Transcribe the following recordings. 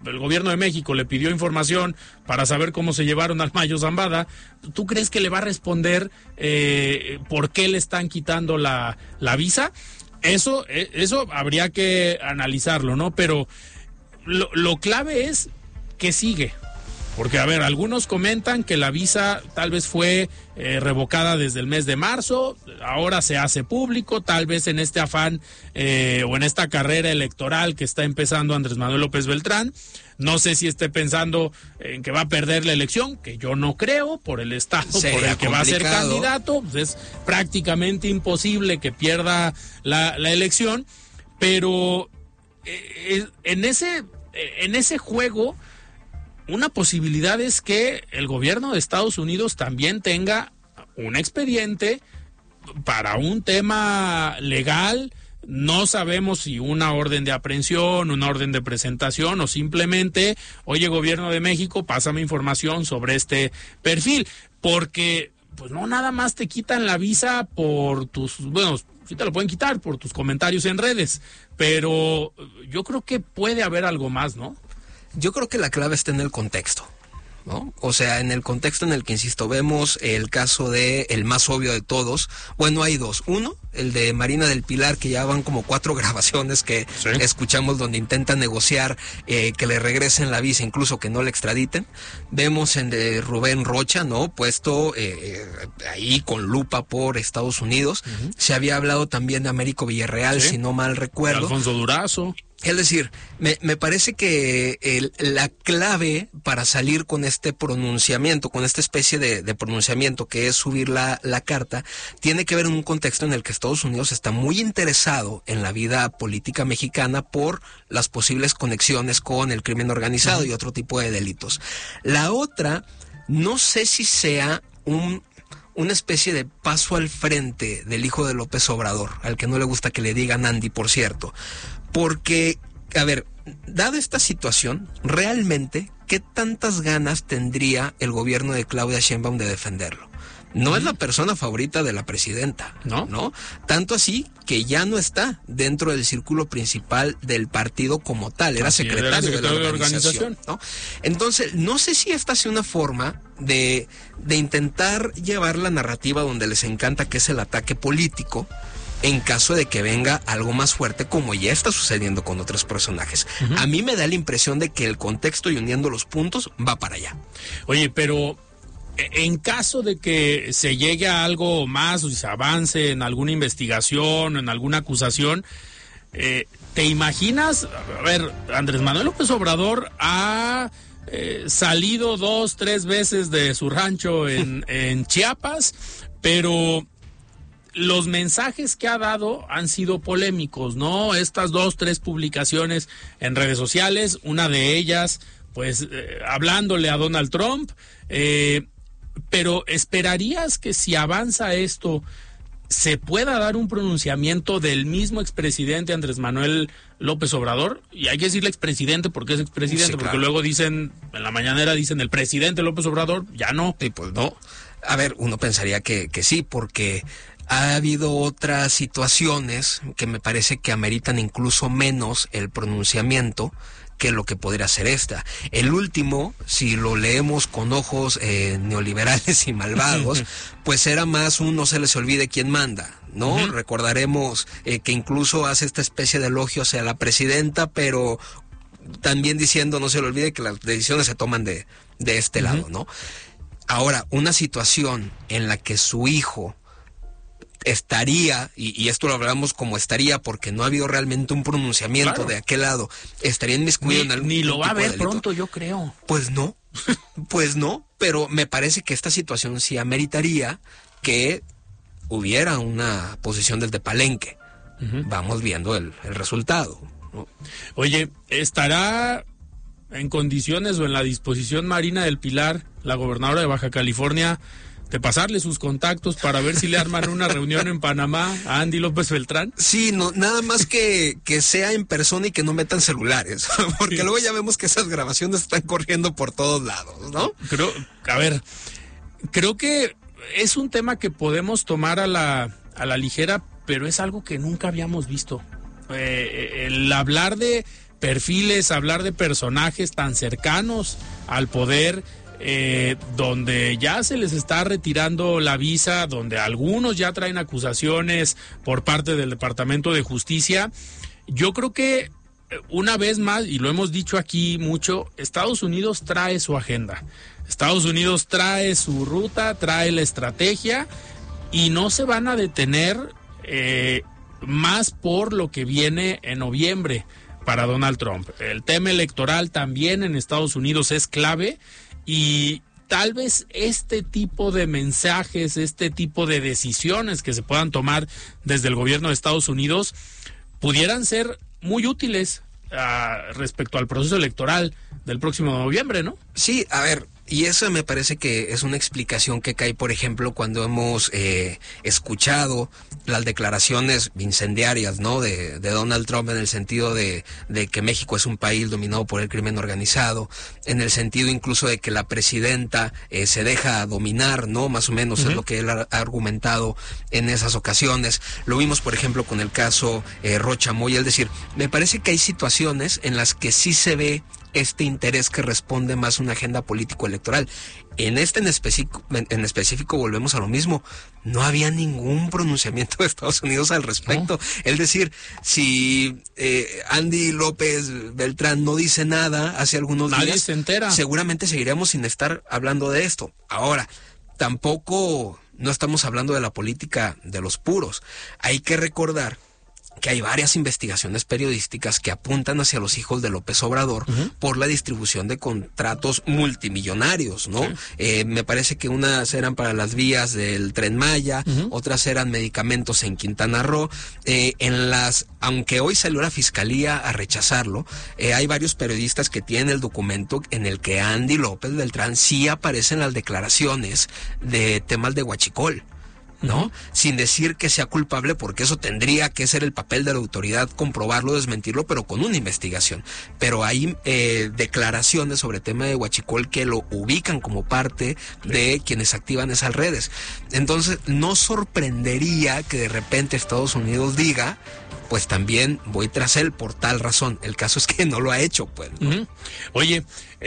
el gobierno de México le pidió información para saber cómo se llevaron al Mayo Zambada, ¿tú crees que le va a responder por qué le están quitando la visa? Eso habría que analizarlo, ¿no? Pero lo clave es que sigue. Porque, a ver, algunos comentan que la visa tal vez fue revocada desde el mes de marzo, ahora se hace público, tal vez en este afán o en esta carrera electoral que está empezando Andrés Manuel López Beltrán. No sé si esté pensando en que va a perder la elección, que yo no creo, por el estado por el que va a ser candidato. Pues es prácticamente imposible que pierda la elección, pero en ese juego, una posibilidad es que el gobierno de Estados Unidos también tenga un expediente para un tema legal. No sabemos si una orden de aprehensión, una orden de presentación o simplemente, oye, gobierno de México, pásame información sobre este perfil, porque pues no nada más te quitan la visa por sí te lo pueden quitar por tus comentarios en redes, pero yo creo que puede haber algo más, ¿no? Yo creo que la clave está en el contexto, ¿no? O sea, en el contexto en el que, insisto, vemos el caso de el más obvio de todos. Bueno, hay dos. Uno, el de Marina del Pilar, que ya van como 4 grabaciones que escuchamos donde intentan negociar que le regresen la visa, incluso que no le extraditen. Vemos en de Rubén Rocha, ¿no? Puesto ahí con lupa por Estados Unidos. Uh-huh. Se había hablado también de Américo Villarreal, si no mal recuerdo. De Alfonso Durazo. Es decir, me parece que la clave para salir con este pronunciamiento, con esta especie de pronunciamiento que es subir la carta, tiene que ver en un contexto en el que Estados Unidos está muy interesado en la vida política mexicana por las posibles conexiones con el crimen organizado y otro tipo de delitos. La otra, no sé si sea una especie de paso al frente del hijo de López Obrador, al que no le gusta que le digan Andy, por cierto. Porque, a ver, dada esta situación, realmente, ¿qué tantas ganas tendría el gobierno de Claudia Sheinbaum de defenderlo? No es la persona favorita de la presidenta, ¿no? Tanto así que ya no está dentro del círculo principal del partido como tal, era secretario de la organización, ¿no? Entonces, no sé si esta sea una forma de intentar llevar la narrativa donde les encanta, que es el ataque político, en caso de que venga algo más fuerte, como ya está sucediendo con otros personajes. Uh-huh. A mí me da la impresión de que el contexto y uniendo los puntos va para allá. Oye, pero en caso de que se llegue a algo más o se avance en alguna investigación, en alguna acusación, ¿te imaginas? A ver, Andrés Manuel López Obrador ha salido 2-3 veces de su rancho en Chiapas, pero los mensajes que ha dado han sido polémicos, ¿no? Estas 2-3 publicaciones en redes sociales, una de ellas, pues, hablándole a Donald Trump, pero ¿esperarías que si avanza esto se pueda dar un pronunciamiento del mismo expresidente Andrés Manuel López Obrador? Y hay que decirle expresidente porque es expresidente, sí, claro. Porque luego dicen, en la mañanera dicen el presidente López Obrador, ya no. Sí, pues no. A ver, uno pensaría que sí, porque ha habido otras situaciones que me parece que ameritan incluso menos el pronunciamiento que lo que podría ser esta. El último, si lo leemos con ojos neoliberales y malvados, pues era más un no se les olvide quién manda, ¿no? Uh-huh. Recordaremos que incluso hace esta especie de elogio hacia la presidenta, pero también diciendo no se le olvide que las decisiones se toman de este uh-huh. lado, ¿no? Ahora, una situación en la que su hijo estaría, y esto lo hablamos como estaría porque no ha habido realmente un pronunciamiento, claro, de aquel lado, estaría inmiscuido en algún ni lo va a ver delito. Pronto, yo creo. Pues no, pero me parece que esta situación sí ameritaría que hubiera una posición desde Palenque. Uh-huh. Vamos viendo el resultado, ¿no? Oye, ¿estará en condiciones o en la disposición Marina del Pilar, la gobernadora de Baja California, de pasarle sus contactos para ver si le arman una reunión en Panamá a Andy López Beltrán? Sí, no, nada más que sea en persona y que no metan celulares, porque sí, luego ya vemos que esas grabaciones están corriendo por todos lados, ¿no? Creo que es un tema que podemos tomar a la ligera, pero es algo que nunca habíamos visto. El hablar de perfiles, hablar de personajes tan cercanos al poder, donde ya se les está retirando la visa, donde algunos ya traen acusaciones por parte del Departamento de Justicia. Yo creo que una vez más, y lo hemos dicho aquí mucho, Estados Unidos trae su agenda. Estados Unidos trae su ruta, trae la estrategia y no se van a detener más por lo que viene en noviembre para Donald Trump. El tema electoral también en Estados Unidos es clave y tal vez este tipo de mensajes, este tipo de decisiones que se puedan tomar desde el gobierno de Estados Unidos pudieran ser muy útiles respecto al proceso electoral del próximo noviembre, ¿no? Sí, a ver, y eso me parece que es una explicación que cae, por ejemplo, cuando hemos escuchado las declaraciones incendiarias, ¿no?, de Donald Trump, en el sentido de que México es un país dominado por el crimen organizado, en el sentido incluso de que la presidenta se deja dominar, ¿no?, más o menos es lo que él ha argumentado en esas ocasiones. Lo vimos, por ejemplo, con el caso Rocha Moya. Es decir, me parece que hay situaciones en las que sí se ve este interés que responde más a una agenda político-electoral. En específico volvemos a lo mismo. No había ningún pronunciamiento de Estados Unidos al respecto. Es decir, si Andy López Beltrán no dice nada hace algunos días, nadie se entera. Seguramente seguiríamos sin estar hablando de esto. Ahora, tampoco no estamos hablando de la política de los puros. Hay que recordar que hay varias investigaciones periodísticas que apuntan hacia los hijos de López Obrador por la distribución de contratos multimillonarios, ¿no? Me parece que unas eran para las vías del Tren Maya, otras eran medicamentos en Quintana Roo. Aunque hoy salió la fiscalía a rechazarlo, hay varios periodistas que tienen el documento en el que Andy López Beltrán sí aparece en las declaraciones de temas de huachicol, ¿no? Sin decir que sea culpable, porque eso tendría que ser el papel de la autoridad, comprobarlo, desmentirlo, pero con una investigación. Pero hay declaraciones sobre el tema de huachicol que lo ubican como parte de quienes activan esas redes. Entonces, no sorprendería que de repente Estados Unidos diga, pues también voy tras él por tal razón. El caso es que no lo ha hecho, pues, ¿no? Oye,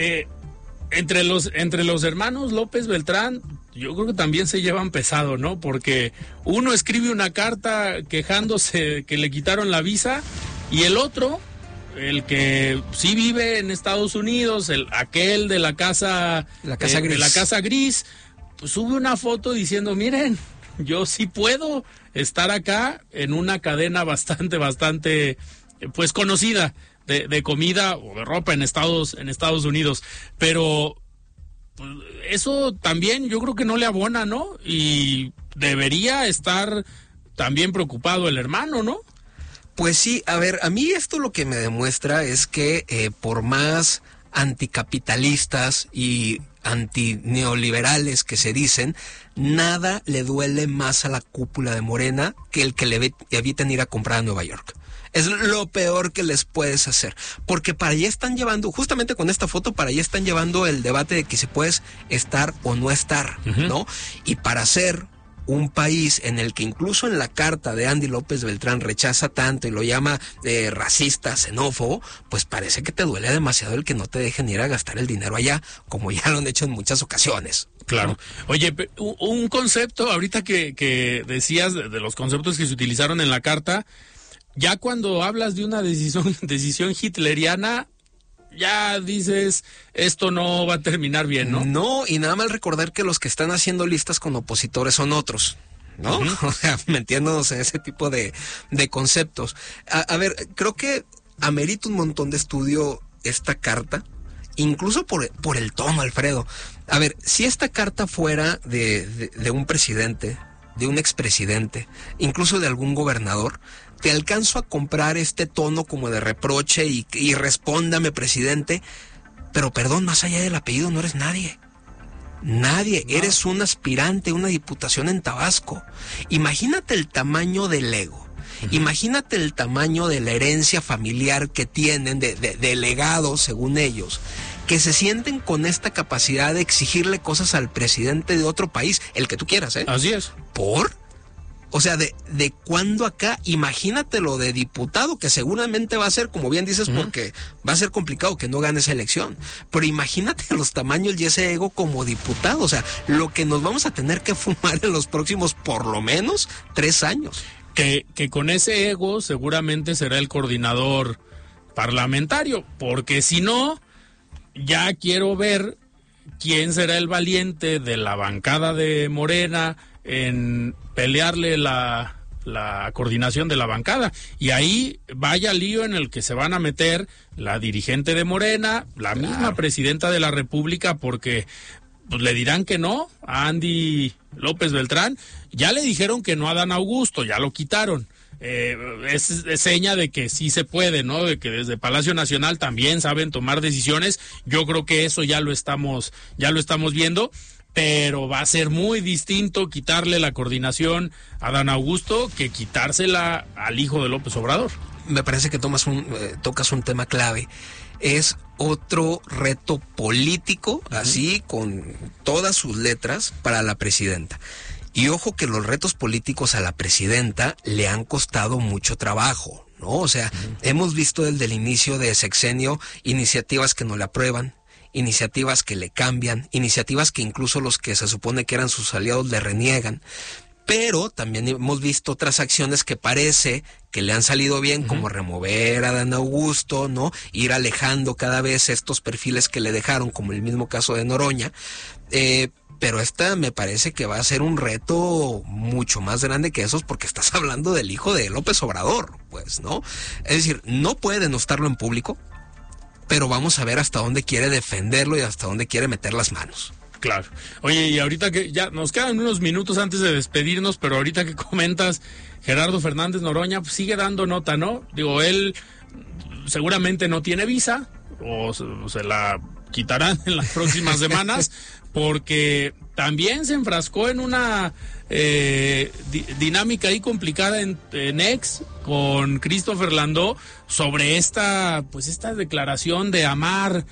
entre los hermanos López Beltrán, yo creo que también se llevan pesado, ¿no? Porque uno escribe una carta quejándose que le quitaron la visa y el otro, el que sí vive en Estados Unidos, aquel de la casa gris. De la casa gris, pues sube una foto diciendo, miren, yo sí puedo estar acá en una cadena bastante, pues conocida de comida o de ropa en Estados Unidos, pero pues, eso también yo creo que no le abona, ¿no? Y debería estar también preocupado el hermano, ¿no? Pues sí, a ver, a mí esto lo que me demuestra es que por más anticapitalistas y antineoliberales que se dicen, nada le duele más a la cúpula de Morena que el que le eviten ir a comprar a Nueva York. Es lo peor que les puedes hacer, porque para allá están llevando, justamente con esta foto, para allá están llevando el debate de que si puedes estar o no estar, ¿no? Y para hacer un país en el que incluso en la carta de Andy López Beltrán rechaza tanto y lo llama racista, xenófobo, pues parece que te duele demasiado el que no te dejen ir a gastar el dinero allá, como ya lo han hecho en muchas ocasiones. Claro. Oye, un concepto, ahorita que decías de los conceptos que se utilizaron en la carta, ya cuando hablas de una decisión hitleriana, ya dices, esto no va a terminar bien, ¿no? No, y nada mal recordar que los que están haciendo listas con opositores son otros, ¿no? O sea, metiéndonos en ese tipo de conceptos. A ver, creo que amerita un montón de estudio esta carta, incluso por el tono, Alfredo. A ver, si esta carta fuera de un presidente, de un expresidente, incluso de algún gobernador, te alcanzo a comprar este tono como de reproche y respóndame, presidente, pero perdón, más allá del apellido no eres nadie. Nadie, no. Eres un aspirante, una diputación en Tabasco. Imagínate el tamaño del ego. Imagínate el tamaño de la herencia familiar que tienen, de legado, según ellos, que se sienten con esta capacidad de exigirle cosas al presidente de otro país, el que tú quieras, ¿eh? Así es. ¿Por? O sea, de cuándo acá, imagínate lo de diputado, que seguramente va a ser, como bien dices, porque va a ser complicado que no gane esa elección. Pero imagínate los tamaños y ese ego como diputado. O sea, lo que nos vamos a tener que fumar en los próximos, por lo menos, 3 años. Que con ese ego seguramente será el coordinador parlamentario, porque si no, ya quiero ver quién será el valiente de la bancada de Morena en pelearle la coordinación de la bancada. Y ahí vaya lío en el que se van a meter la dirigente de Morena, la misma presidenta de la República, porque pues le dirán que no a Andy López Beltrán. Ya le dijeron que no a Dan Augusto, ya lo quitaron. Es seña de que sí se puede, ¿no? De que desde Palacio Nacional también saben tomar decisiones. Yo creo que eso ya lo estamos viendo, pero va a ser muy distinto quitarle la coordinación a Dan Augusto que quitársela al hijo de López Obrador. Me parece que tocas un tema clave. Es otro reto político, así con todas sus letras, para la presidenta. Y ojo que los retos políticos a la presidenta le han costado mucho trabajo, ¿no? O sea, hemos visto desde el inicio de sexenio iniciativas que no le aprueban, iniciativas que le cambian, iniciativas que incluso los que se supone que eran sus aliados le reniegan. Pero también hemos visto otras acciones que parece que le han salido bien, como remover a Dan Augusto, ¿no? Ir alejando cada vez estos perfiles que le dejaron, como el mismo caso de Noroña. Pero esta me parece que va a ser un reto mucho más grande que esos, porque estás hablando del hijo de López Obrador, pues, ¿no? Es decir, no puede denostarlo en público, pero vamos a ver hasta dónde quiere defenderlo y hasta dónde quiere meter las manos. Claro. Oye, y ahorita que ya nos quedan unos minutos antes de despedirnos, pero ahorita que comentas, Gerardo Fernández Noroña pues sigue dando nota, ¿no? Digo, él seguramente no tiene visa, o se la quitarán en las próximas semanas, porque también se enfrascó en una dinámica ahí complicada en ex con Christopher Landó sobre esta declaración de amar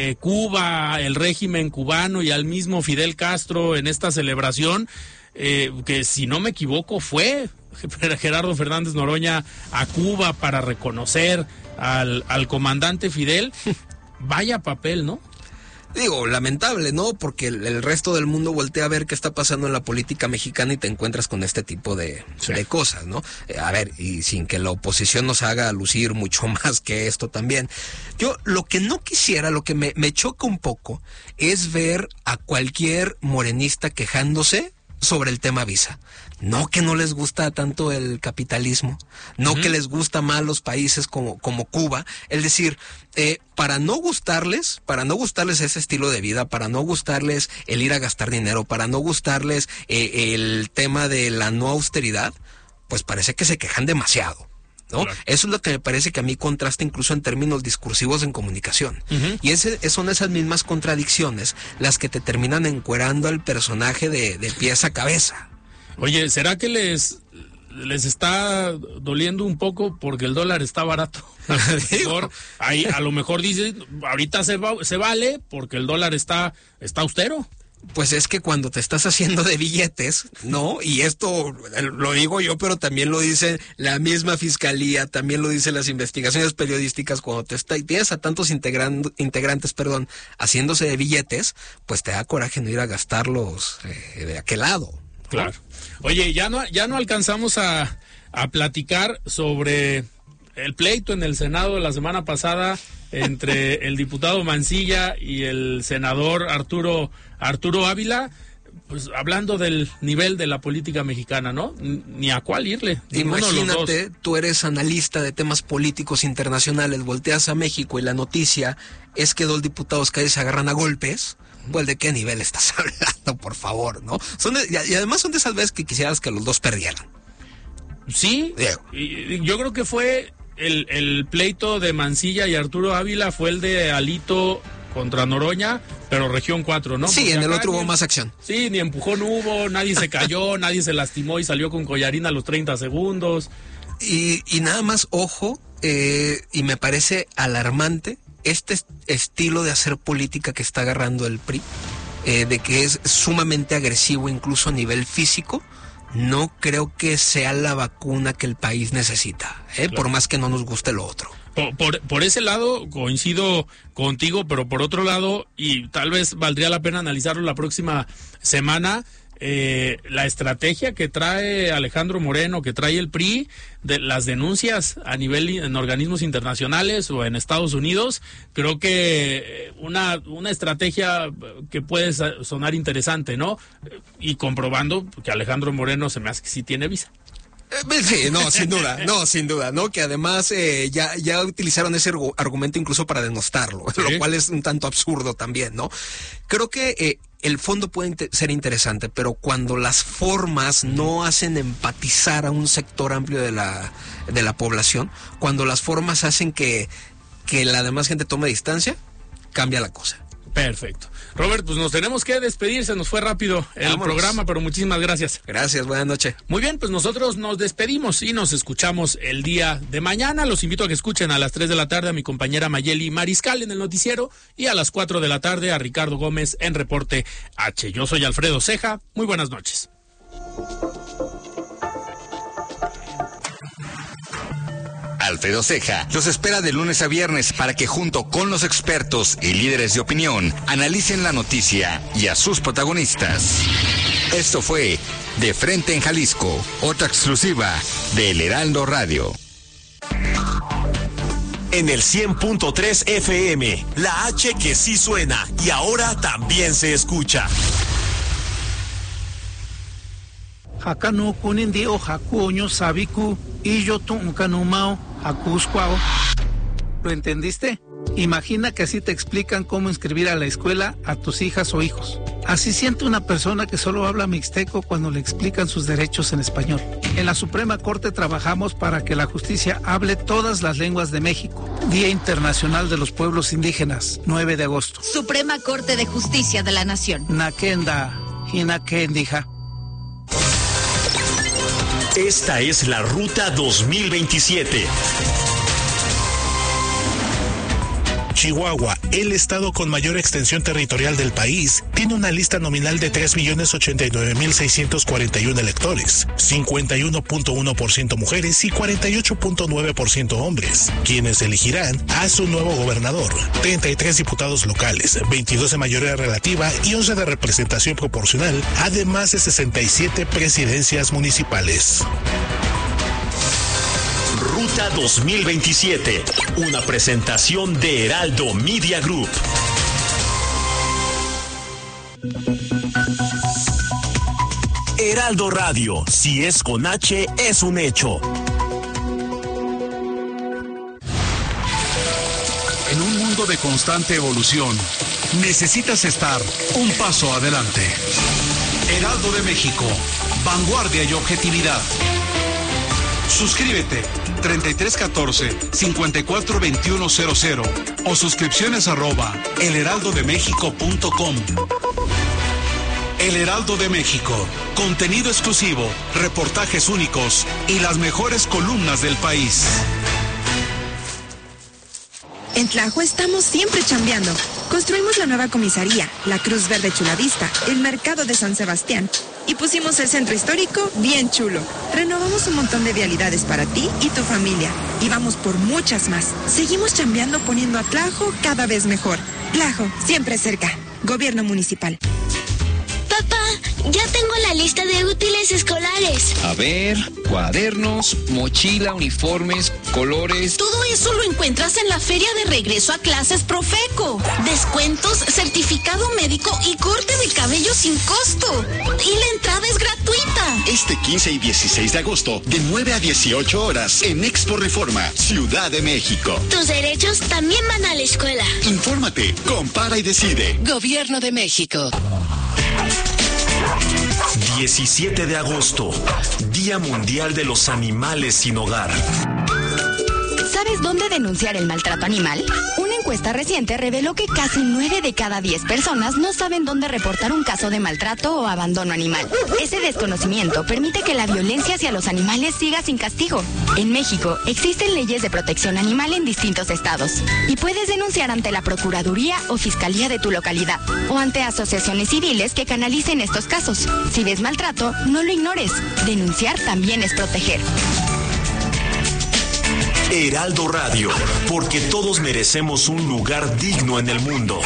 Cuba, el régimen cubano y al mismo Fidel Castro en esta celebración, que si no me equivoco fue Gerardo Fernández Noroña a Cuba para reconocer al comandante Fidel. Vaya papel, ¿no? Digo, lamentable, ¿no? Porque el resto del mundo voltea a ver qué está pasando en la política mexicana y te encuentras con este tipo de cosas, ¿no? A ver, y sin que la oposición nos haga lucir mucho más que esto también. Yo lo que no quisiera, lo que me choca un poco, es ver a cualquier morenista quejándose sobre el tema visa. No que no les gusta tanto el capitalismo, no que les gusta más los países como Cuba, es decir, para no gustarles ese estilo de vida, para no gustarles el ir a gastar dinero, para no gustarles el tema de la no austeridad, pues parece que se quejan demasiado, ¿no? Claro. Eso es lo que me parece que a mí contrasta incluso en términos discursivos en comunicación. Y son esas mismas contradicciones las que te terminan encuerando al personaje de pies a cabeza. Oye, ¿será que les está doliendo un poco porque el dólar está barato? A lo mejor dicen, ahorita se vale porque el dólar está austero. Pues es que cuando te estás haciendo de billetes, ¿no? Y esto lo digo yo, pero también lo dice la misma fiscalía, también lo dicen las investigaciones periodísticas, cuando tienes a tantos integrantes, haciéndose de billetes, pues te da coraje no ir a gastarlos de aquel lado, ¿no? Claro. Oye, ya no alcanzamos a platicar sobre el pleito en el Senado de la semana pasada entre el diputado Mancilla y el senador Arturo Ávila, pues hablando del nivel de la política mexicana, ¿no? Ni a cuál irle. Imagínate, tú eres analista de temas políticos internacionales, volteas a México y la noticia es que 2 diputados que se agarran a golpes. Pues, ¿de qué nivel estás hablando, por favor, no? Y además son de esas veces que quisieras que los dos perdieran. Sí, y yo creo que fue el pleito de Mancilla y Arturo Ávila, fue el de Alito contra Noroña, pero región 4, ¿no? Sí, porque en el otro hubo más acción. Sí, ni empujón hubo, nadie se cayó, nadie se lastimó y salió con collarín a los 30 segundos. Y nada más, ojo, y me parece alarmante este estilo de hacer política que está agarrando el PRI, de que es sumamente agresivo incluso a nivel físico, no creo que sea la vacuna que el país necesita, Claro. por más que no nos guste lo otro. Por ese lado coincido contigo, pero por otro lado, y tal vez valdría la pena analizarlo la próxima semana, la estrategia que trae Alejandro Moreno, que trae el PRI, de las denuncias a nivel en organismos internacionales o en Estados Unidos, creo que una estrategia que puede sonar interesante, ¿no? Y comprobando que Alejandro Moreno se me hace que sí tiene visa. Sí, no, sin duda, ¿no? Que además ya utilizaron ese argumento incluso para denostarlo, Sí. lo cual es un tanto absurdo también, ¿no? Creo que el fondo puede ser interesante, pero cuando las formas no hacen empatizar a un sector amplio de la población, cuando las formas hacen que la demás gente tome distancia, cambia la cosa. Perfecto. Robert, pues nos tenemos que despedir, se nos fue rápido el Vámonos. programa, pero muchísimas gracias. Gracias, buenas noches. Muy bien, pues nosotros nos despedimos y nos escuchamos el día de mañana. Los invito a que escuchen a las 3 de la tarde a mi compañera Mayeli Mariscal en el noticiero y a las 4 de la tarde a Ricardo Gómez en Reporte H. Yo soy Alfredo Ceja. Muy buenas noches. Alfredo Ceja los espera de lunes a viernes para que junto con los expertos y líderes de opinión analicen la noticia y a sus protagonistas. Esto fue De Frente en Jalisco, otra exclusiva de El Heraldo Radio. En el 100.3 FM, la H que sí suena y ahora también se escucha. Hakano kunindi o hakuño sabiku y yo tuncanumao hakuscuao. ¿Lo entendiste? Imagina que así te explican cómo inscribir a la escuela a tus hijas o hijos. Así siente una persona que solo habla mixteco cuando le explican sus derechos en español. En la Suprema Corte trabajamos para que la justicia hable todas las lenguas de México. Día Internacional de los Pueblos Indígenas, 9 de agosto. Suprema Corte de Justicia de la Nación. Nakenda, hinakendija. Esta es la Ruta 2027. Chihuahua, el estado con mayor extensión territorial del país, tiene una lista nominal de 3.089.641 electores, 51.1% mujeres y 48.9% hombres, quienes elegirán a su nuevo gobernador, 33 diputados locales, 22 de mayoría relativa y 11 de representación proporcional, además de 67 presidencias municipales. Ruta 2027, una presentación de Heraldo Media Group. Heraldo Radio, si es con H, es un hecho. En un mundo de constante evolución, necesitas estar un paso adelante. Heraldo de México, vanguardia y objetividad. Suscríbete 3314-542100 o suscripciones @elheraldodemexico.com. El Heraldo de México, contenido exclusivo, reportajes únicos y las mejores columnas del país. En Tlajo estamos siempre chambeando. Construimos la nueva comisaría, la Cruz Verde Chulavista, el mercado de San Sebastián y pusimos el centro histórico bien chulo. Renovamos un montón de vialidades para ti y tu familia y vamos por muchas más. Seguimos chambeando poniendo a Tlajo cada vez mejor. Tlajo, siempre cerca. Gobierno municipal. Papá, ya tengo la lista de útiles escolares. A ver, cuadernos, mochila, uniformes, colores. Todo eso lo encuentras en la Feria de Regreso a Clases Profeco. Descuentos, certificado médico y corte de cabello sin costo. Y la entrada es gratuita. Este 15 y 16 de agosto, de 9 a 18 horas, en Expo Reforma, Ciudad de México. Tus derechos también van a la escuela. Infórmate, compara y decide. Gobierno de México. 17 de agosto, Día Mundial de los Animales sin Hogar. ¿Sabes dónde denunciar el maltrato animal? Una encuesta reciente reveló que casi 9 de cada 10 personas no saben dónde reportar un caso de maltrato o abandono animal. Ese desconocimiento permite que la violencia hacia los animales siga sin castigo. En México existen leyes de protección animal en distintos estados y puedes denunciar ante la Procuraduría o Fiscalía de tu localidad o ante asociaciones civiles que canalicen estos casos. Si ves maltrato, no lo ignores. Denunciar también es proteger. Heraldo Radio, porque todos merecemos un lugar digno en el mundo.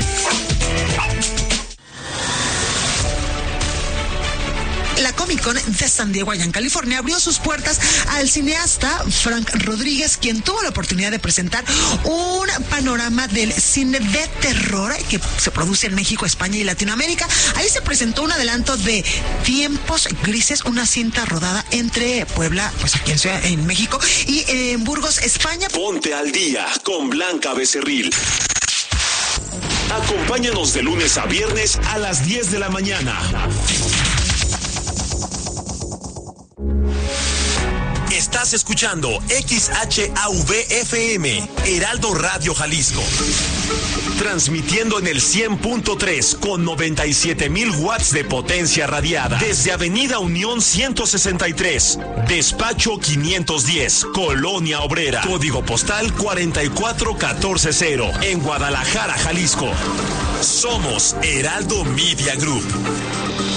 La Comic Con de San Diego, allá en California, abrió sus puertas al cineasta Frank Rodríguez, quien tuvo la oportunidad de presentar un panorama del cine de terror que se produce en México, España y Latinoamérica. Ahí se presentó un adelanto de Tiempos Grises, una cinta rodada entre Puebla, pues aquí en México, y en Burgos, España. Ponte al día con Blanca Becerril. Acompáñanos de lunes a viernes a las 10 de la mañana. Estás escuchando XHAV-FM, Heraldo Radio Jalisco. Transmitiendo en el 100.3 con 97,000 watts de potencia radiada. Desde Avenida Unión 163, Despacho 510, Colonia Obrera. Código postal 44140, en Guadalajara, Jalisco. Somos Heraldo Media Group.